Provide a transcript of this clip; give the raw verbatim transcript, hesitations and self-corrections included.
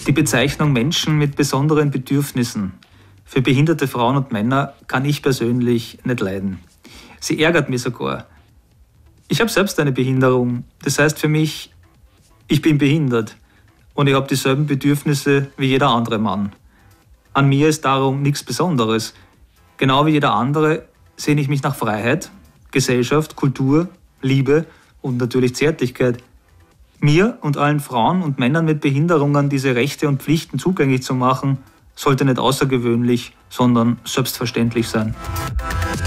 Die Bezeichnung Menschen mit besonderen Bedürfnissen für behinderte Frauen und Männer kann ich persönlich nicht leiden. Sie ärgert mich sogar. Ich habe selbst eine Behinderung. Das heißt für mich, ich bin behindert und ich habe dieselben Bedürfnisse wie jeder andere Mann. An mir ist darum nichts Besonderes. Genau wie jeder andere sehne ich mich nach Freiheit, Gesellschaft, Kultur, Liebe und natürlich Zärtlichkeit. Mir und allen Frauen und Männern mit Behinderungen diese Rechte und Pflichten zugänglich zu machen, sollte nicht außergewöhnlich, sondern selbstverständlich sein.